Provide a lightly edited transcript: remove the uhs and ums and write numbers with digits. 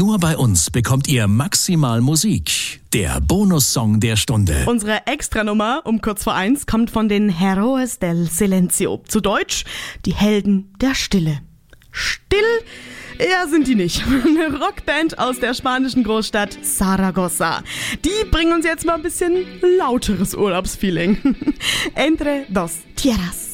Nur bei uns bekommt ihr maximal Musik. Der Bonussong der Stunde. Unsere Extranummer um kurz vor 1 kommt von den Heroes del Silencio. Zu Deutsch, die Helden der Stille. Still? Ja, sind die nicht. Eine Rockband aus der spanischen Großstadt Zaragoza. Die bringen uns jetzt mal ein bisschen lauteres Urlaubsfeeling. Entre dos tierras.